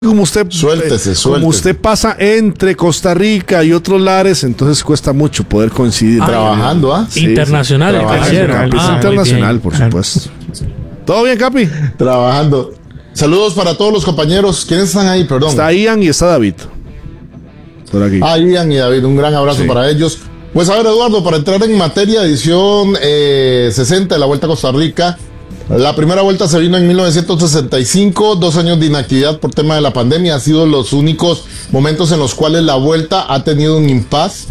Suéltese. Como usted pasa entre Costa Rica y otros lares, entonces cuesta mucho poder coincidir. Trabajando, ¿ah? Sí, internacional, internacional, por supuesto. ¿Todo bien, Capi? Trabajando. Saludos para todos los compañeros. ¿Quiénes están ahí? Perdón. Está Ian y está David. Por aquí. Ian y David, un gran abrazo para ellos. Pues a ver, Eduardo, para entrar en materia, edición 60 de la Vuelta a Costa Rica. La primera vuelta se vino en 1965, 2 años de inactividad por tema de la pandemia. Han sido los únicos momentos en los cuales la vuelta ha tenido un impasse.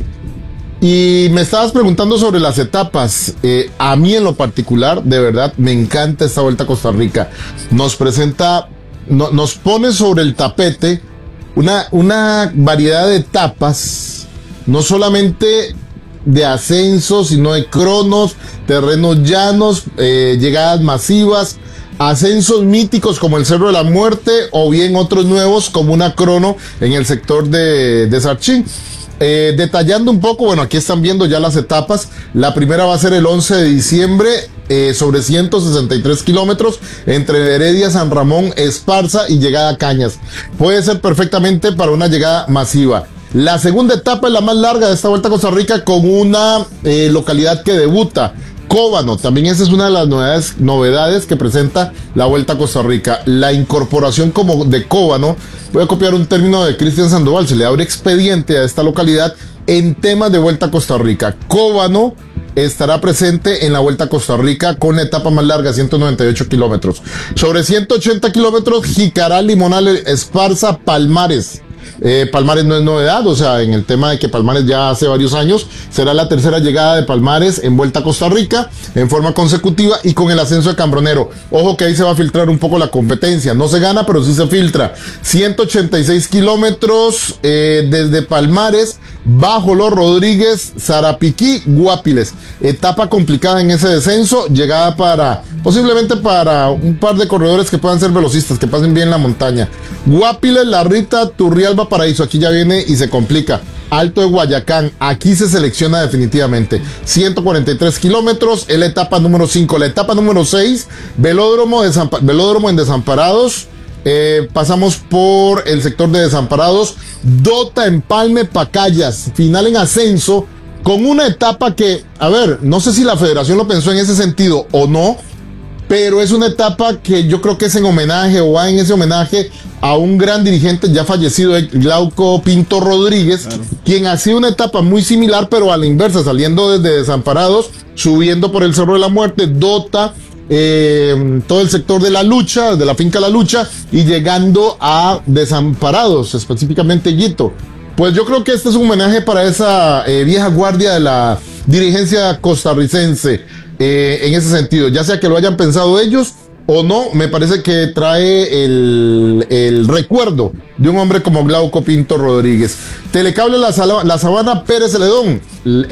Y me estabas preguntando sobre las etapas. A mí en lo particular, de verdad, me encanta esta Vuelta a Costa Rica. Nos presenta, nos pone sobre el tapete una variedad de etapas, no solamente de ascensos, sino de cronos, terrenos llanos, llegadas masivas, ascensos míticos como el Cerro de la Muerte, o bien otros nuevos como una crono en el sector de Sarchí. Detallando un poco, bueno, aquí están viendo ya las etapas. La primera va a ser el 11 de diciembre sobre 163 kilómetros entre Heredia, San Ramón, Esparza y llegada a Cañas. Puede ser perfectamente para una llegada masiva. La segunda etapa es la más larga de esta Vuelta a Costa Rica, con una localidad que debuta, Cóbano. También esa es una de las novedades que presenta la Vuelta a Costa Rica. La incorporación como de Cóbano, voy a copiar un término de Cristian Sandoval, se le abre expediente a esta localidad en temas de Vuelta a Costa Rica. Cóbano estará presente en la Vuelta a Costa Rica con la etapa más larga, 198 kilómetros. Sobre 180 kilómetros, Jicaral, Limonal, Esparza, Palmares. Palmares no es novedad, o sea, en el tema de que Palmares ya hace varios años, será la tercera llegada de Palmares en Vuelta a Costa Rica en forma consecutiva y con el ascenso de Cambronero. Ojo que ahí se va a filtrar un poco la competencia, no se gana, pero sí se filtra. 186 kilómetros desde Palmares, bajo Los Rodríguez, Zarapiquí, Guapiles. Etapa complicada en ese descenso, llegada posiblemente para un par de corredores que puedan ser velocistas, que pasen bien la montaña. Guapiles, La Rita, Turrialba, Paraíso, aquí ya viene y se complica. Alto de Guayacán, aquí se selecciona definitivamente. 143 kilómetros, es la etapa número 5. La etapa número 6, velódromo en Desamparados. Pasamos por el sector de Desamparados, Dota, Empalme, Pacayas, final en ascenso, con una etapa que, a ver, no sé si la federación lo pensó en ese sentido o no, pero es una etapa que yo creo que es en homenaje, o va en ese homenaje a un gran dirigente ya fallecido, Glauco Pinto Rodríguez, claro, quien hacía una etapa muy similar, pero a la inversa, saliendo desde Desamparados, subiendo por el Cerro de la Muerte, Dota, todo el sector de La Lucha, de la finca La Lucha, y llegando a Desamparados, específicamente Yito. Pues yo creo que este es un homenaje para esa vieja guardia de la dirigencia costarricense, en ese sentido, ya sea que lo hayan pensado ellos o no. Me parece que trae el recuerdo de un hombre como Glauco Pinto Rodríguez. Telecable La Sabana, Pérez Celedón,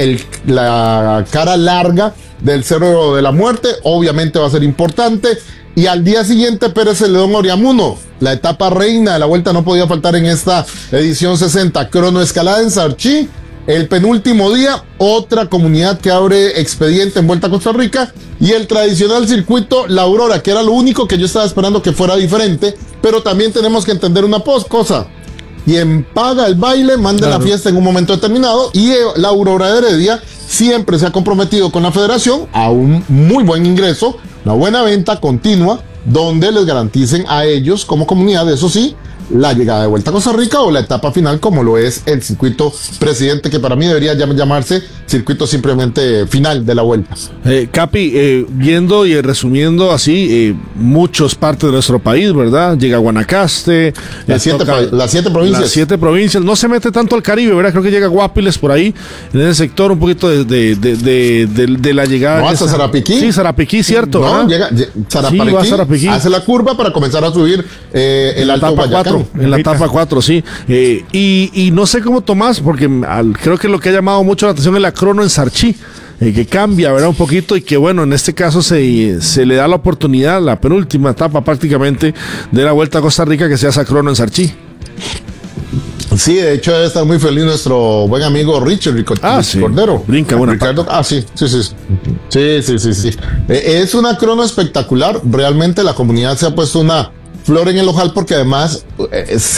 la cara larga del Cerro de la Muerte, obviamente va a ser importante. Y al día siguiente, Pérez Celedón, Oriamuno, la etapa reina de la vuelta, no podía faltar en esta edición 60. Cronoescalada en Sarchí, el penúltimo día, otra comunidad que abre expediente en Vuelta a Costa Rica, y el tradicional circuito La Aurora, que era lo único que yo estaba esperando que fuera diferente, pero también tenemos que entender una cosa: quien paga el baile manda la fiesta en un momento determinado, y la Aurora de Heredia siempre se ha comprometido con la federación a un muy buen ingreso, una buena venta continua, donde les garanticen a ellos como comunidad, eso sí, la llegada de Vuelta a Costa Rica o la etapa final, como lo es el circuito Presidente, que para mí debería llamarse circuito simplemente final de la vuelta. Capi, viendo y resumiendo así, muchas partes de nuestro país, ¿verdad? Llega a Guanacaste, las 7 provincias. Las 7 provincias, no se mete tanto al Caribe, ¿verdad? Creo que llega a Guapiles por ahí, en ese sector, un poquito de la llegada. No, hasta Zarapiquí. Sí, Zarapiquí, cierto. No, llega Zarapiquí, hace la curva para comenzar a subir el Alto Guayacán. En la etapa 4, sí. Y no sé cómo Tomás, porque creo que lo que ha llamado mucho la atención es la crono en Sarchí, que cambia, ¿verdad? Un poquito, y que bueno, en este caso se le da la oportunidad, la penúltima etapa prácticamente de la Vuelta a Costa Rica, que sea esa crono en Sarchí. Sí, de hecho debe estar muy feliz nuestro buen amigo Richard sí. Cordero. Brinca, bueno. Ricardo, sí. Es una crono espectacular. Realmente la comunidad se ha puesto una flor en el ojal porque además